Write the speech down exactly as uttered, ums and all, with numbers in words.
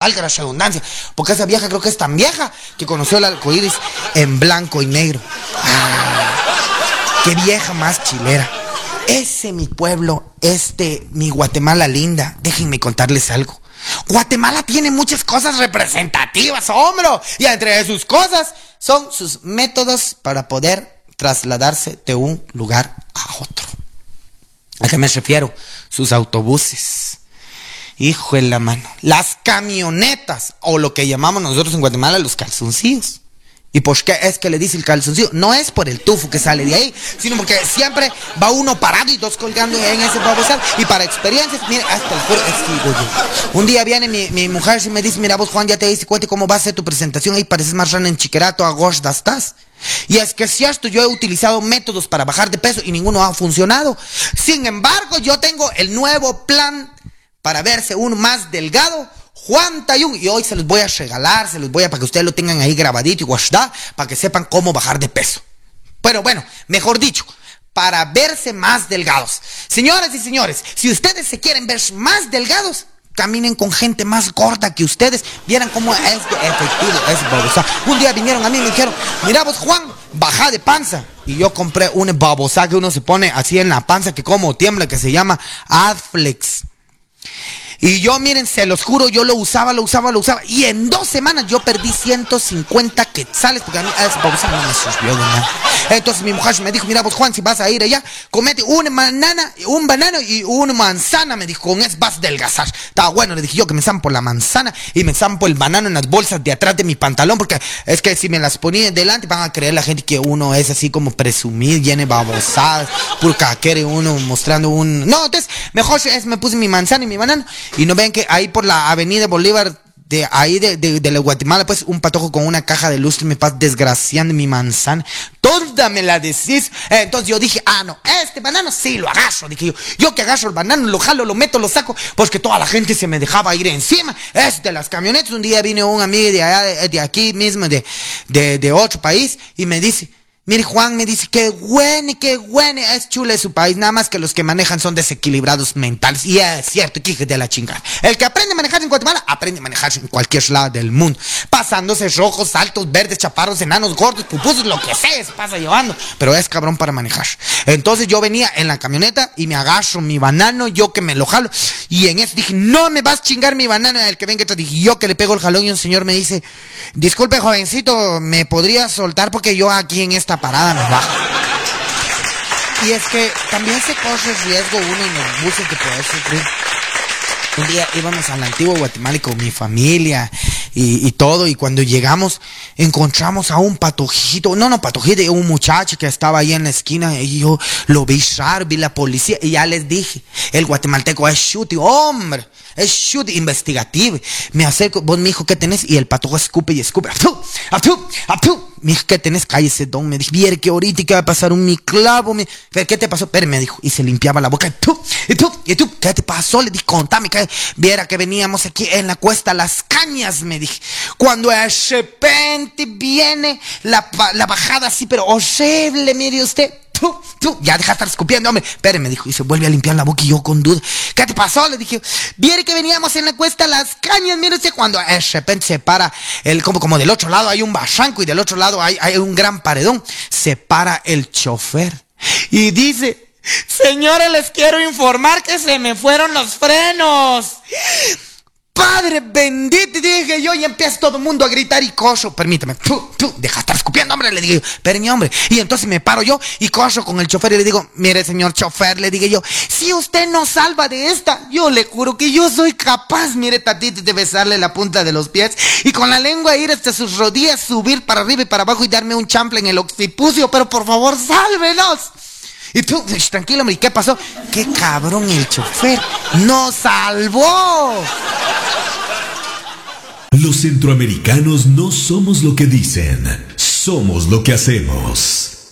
valga la redundancia, porque esa vieja creo que es tan vieja que conoció el arcoíris en blanco y negro. Ah, qué vieja más chilera. Ese mi pueblo, este mi Guatemala linda. Déjenme contarles algo. Guatemala tiene muchas cosas representativas, hombre, y entre sus cosas son sus métodos para poder trasladarse de un lugar a otro. ¿A qué me refiero? Sus autobuses. Hijo de la mano. Las camionetas, o lo que llamamos nosotros en Guatemala los calzoncillos. ¿Y por qué es que le dice el calzoncillo? No es por el tufo que sale de ahí, sino porque siempre va uno parado y dos colgando en ese babosal. Y para experiencias, mire, hasta el juro, es que digo yo. Un día viene mi, mi mujer y me dice, mira vos, Juan, ya te diste cuenta cómo va a ser tu presentación, ahí pareces más rana en chiquerato, a gorda estás. Y es que es cierto, yo he utilizado métodos para bajar de peso y ninguno ha funcionado. Sin embargo, yo tengo el nuevo plan para verse uno más delgado, Juan Tayún, y hoy se los voy a regalar, se los voy a, para que ustedes lo tengan ahí grabadito y guardado, para que sepan cómo bajar de peso. Bueno, bueno, mejor dicho, para verse más delgados. Señoras y señores, si ustedes se quieren ver más delgados, caminen con gente más gorda que ustedes. Vieran cómo es de efectivo es babosa. Un día vinieron a mí y me dijeron, mira vos, Juan, baja de panza. Y yo compré una babosa que uno se pone así en la panza, que como tiembla, que se llama Adflex. Y yo, miren, se los juro, yo lo usaba, lo usaba, lo usaba. Y en dos semanas yo perdí ciento cincuenta quetzales, porque a mí esa babosa no me sirvió de nada. Entonces mi mujer me dijo, mira vos, Juan, si vas a ir allá, comete una banana, un banano y una manzana. Me dijo, con eso vas a adelgazar. Estaba bueno, le dije yo que me zampo la manzana y me zampo el banano en las bolsas de atrás de mi pantalón, porque es que si me las ponía delante van a creer la gente que uno es así como presumir, llene babosadas, puro caquere, uno mostrando un... No, entonces mejor es, me puse mi manzana y mi banano. Y no ven que ahí por la avenida Bolívar, de ahí de, de, de la Guatemala, pues un patojo con una caja de lustre me pasa desgraciando mi manzana. Toda me la decís. Entonces yo dije, ah, no, este banano sí lo agarro. Dije yo, yo que agarro el banano, lo jalo, lo meto, lo saco, porque toda la gente se me dejaba ir encima. Es de las camionetas. Un día vino un amigo de allá, de, de aquí mismo, de, de, de otro país, y me dice, mire, Juan, me dice, qué bueno, qué bueno, es chulo su país, nada más que los que manejan son desequilibrados mentales. Y es cierto, que de la chingada. El que aprende a manejar en Guatemala, aprende a manejarse en cualquier lado del mundo. Pasándose rojos, altos, verdes, chaparros, enanos, gordos, pupusos, lo que sea, se pasa llevando. Pero es cabrón para manejar. Entonces yo venía en la camioneta y me agarro mi banano, yo que me lo jalo. Y en eso dije, no me vas a chingar mi banano. El que venga, dije yo que le pego el jalón y un señor me dice, disculpe, jovencito, ¿me podría soltar? Porque yo aquí en esta parada me bajo. Y es que también se corre riesgo uno en los buses de poder sufrir. Un día íbamos al antiguo Guatemala con mi familia y, y todo, y cuando llegamos encontramos a un patojito, no, no patojito, un muchacho que estaba ahí en la esquina, y yo lo vi raro, vi la policía, y ya les dije, el guatemalteco es shuti, hombre, es shuti, investigativo. Me acerco, vos, mijo, ¿qué tenés? Y el patojo escupe y escupe, ¡apú! ¡apú! ¡apú! Mijo, ¿qué tenés? Cállese, don. Me dijo, viera que ahorita que va a pasar un mi clavo. Me... ¿Qué te pasó? Pero me dijo, y se limpiaba la boca. ¿Y tú? ¿Y tú? ¿Y tú? ¿Qué te pasó? Le dije, contame. ¿Qué? Viera que veníamos aquí en la cuesta Las Cañas, me dije. Cuando de repente viene la, la bajada así, pero horrible, mire usted. Tú, tú, ya deja de estar escupiendo, hombre. Espere, me dijo, y se vuelve a limpiar la boca, y yo con duda, ¿qué te pasó? Le dije, viera que veníamos en la cuesta Las Cañas, mire usted, cuando de repente se para, el, como, como del otro lado hay un barranco y del otro lado hay, hay un gran paredón, se para el chofer y dice, señores, les quiero informar que se me fueron los frenos. Padre bendito, dije yo, y empieza todo el mundo a gritar y coso. Permítame, tú, tú, deja de estar escupiendo, hombre, le digo yo, espérenme, hombre. Y entonces me paro yo y coso con el chofer y le digo, mire, señor chofer, le dije yo, si usted nos salva de esta, yo le juro que yo soy capaz, mire, tatito, de besarle la punta de los pies y con la lengua ir hasta sus rodillas, subir para arriba y para abajo y darme un chample en el occipucio, pero por favor, sálvenos. Y tú, tranquilo, hombre, ¿y qué pasó? ¡Qué cabrón el chofer! ¡Nos salvó! Los centroamericanos no somos lo que dicen, somos lo que hacemos.